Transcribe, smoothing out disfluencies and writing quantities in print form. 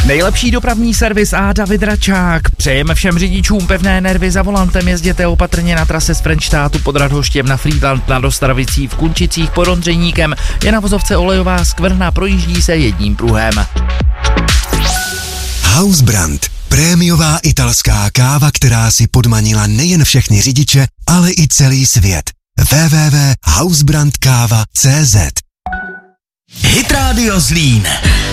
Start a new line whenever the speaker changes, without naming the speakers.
Nejlepší dopravní servis a David Račák. Přejeme všem řidičům pevné nervy za volantem, jezděte opatrně na trase z Frenštátu pod Radhoštěm na Frýdlant nad Ostravicí, v Kunčicích pod Ondřejníkem. Je na vozovce olejová skvrna, projíždí se jedním pruhem.
Hausbrand. Prémiová italská káva, která si podmanila nejen všechny řidiče, ale i celý svět. www.hausbrandkava.cz Hit Radio Zlín.